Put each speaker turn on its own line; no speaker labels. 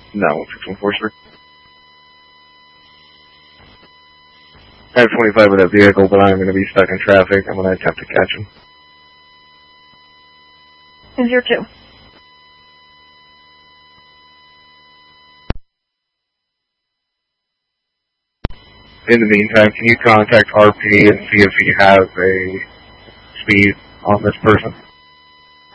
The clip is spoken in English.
No, 6143. I have 25 with that vehicle, but I'm going to be stuck in traffic. I'm going to attempt to catch him.
Is your 2?
In the meantime, can you contact RP and see if he has a speed on this person?